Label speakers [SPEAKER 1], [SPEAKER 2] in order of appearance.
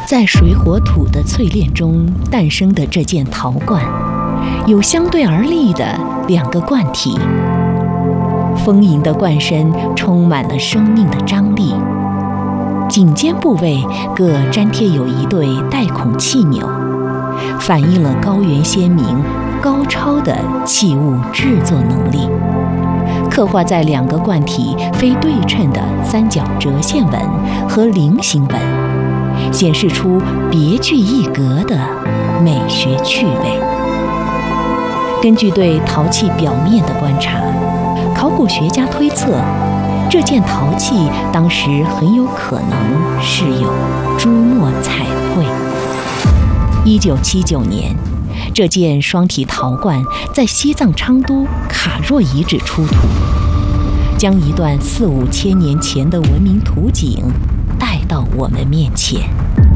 [SPEAKER 1] 在水火土的淬炼中诞生的这件陶罐，有相对而立的两个罐体。丰盈的罐身充满了生命的张力，颈肩部位各粘贴有一对带孔气钮，反映了高原先民高超的器物制作能力。刻画在两个罐体非对称的三角折线纹和菱形纹，显示出别具一格的美学趣味。根据对陶器表面的观察，考古学家推测，这件陶器当时很有可能是有朱墨彩绘。1979年，这件双体陶罐在西藏昌都卡若遗址出土，将一段4、5千年前的文明图景带到我们面前。